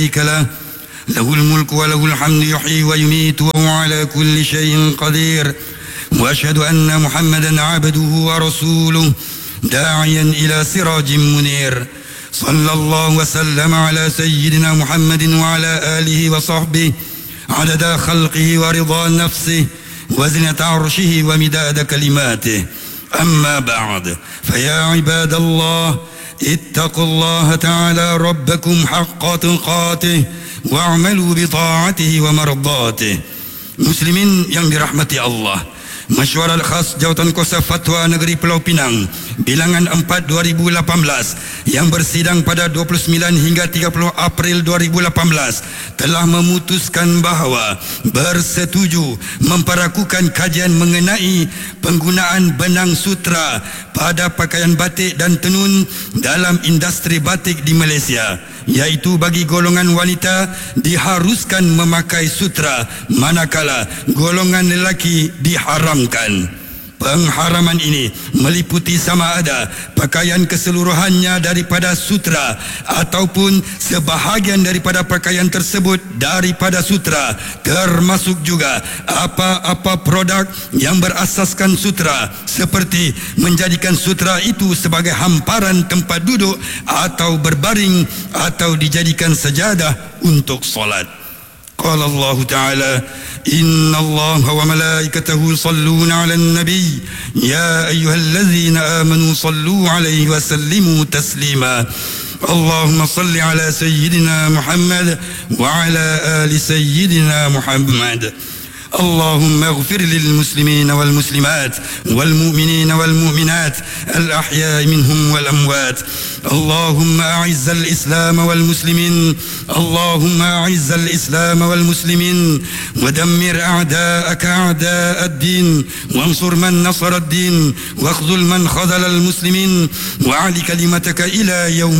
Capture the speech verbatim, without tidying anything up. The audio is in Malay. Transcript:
شريك له له الملك وله الحمد يحيي ويميت وهو على كل شيء قدير وأشهد أن محمدا عبده ورسوله داعيا إلى سراج منير صلى الله وسلم على سيدنا محمد وعلى آله وصحبه عدد خلقه ورضا نفسه وزنة عرشه ومداد كلماته. أما بعد، فيا عباد الله اتقوا الله تعالى ربكم حق تقاته واعملوا بطاعته ومرضاته. Muslimin yang dirahmati Allah, Mesyuarat Khas Jawatankuasa Fatwa Negeri Pulau Pinang bilangan empat dua ribu lapan belas yang bersidang pada dua puluh sembilan hingga tiga puluh April dua ribu lapan belas telah memutuskan bahawa bersetuju memperakukan kajian mengenai penggunaan benang sutra pada pakaian batik dan tenun dalam industri batik di Malaysia, iaitu bagi golongan wanita diharuskan memakai sutra manakala golongan lelaki diharamkan. Pengharaman ini meliputi sama ada pakaian keseluruhannya daripada sutra ataupun sebahagian daripada pakaian tersebut daripada sutra, termasuk juga apa-apa produk yang berasaskan sutra, seperti menjadikan sutra itu sebagai hamparan tempat duduk atau berbaring atau dijadikan sajadah untuk solat. Qala Allah Ta'ala, Inna Allah wa malaikatahu salluna ala nabi ya ayyuhallazina amanu sallu alaihi wa sallimu taslima. Allahumma salli ala sayyidina Muhammad wa ala ali sayyidina Muhammad. اللهم اغفر للمسلمين والمسلمات والمؤمنين والمؤمنات الأحياء منهم والأموات. اللهم أعز الإسلام والمسلمين اللهم أعز الإسلام والمسلمين ودمر أعداءك أعداء الدين وانصر من نصر الدين واخذل من خذل المسلمين وعلي كلمتك إلى يوم